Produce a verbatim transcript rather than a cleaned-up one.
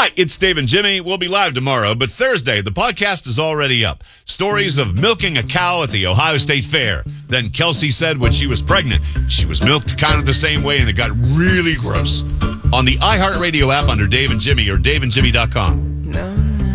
Hi, it's Dave and Jimmy. We'll be live tomorrow, but Thursday, the podcast is already up. Stories of milking a cow at the Ohio State Fair. Then Kelsey said when she was pregnant, she was milked kind of the same way, and it got really gross. On the iHeartRadio app under Dave and Jimmy or dave and jimmy dot com.